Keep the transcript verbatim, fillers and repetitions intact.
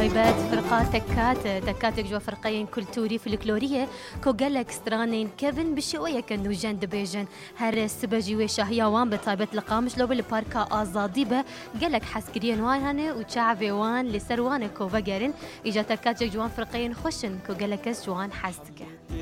تايبات فرقات تكات تكاتك جوا فرقين كولتوري فلكلورية كو قالك سترانين كيفن بشوية كنو جان دبيجن هر سبجي وشاهيوان بتايبات لقامش لو بالباركا آزاديبة قالك حسكريان وان هاني وشعبي وان لسروان كو بقرن إجا تكاتك جوان فرقين خوشن كو قالك جوان حسكه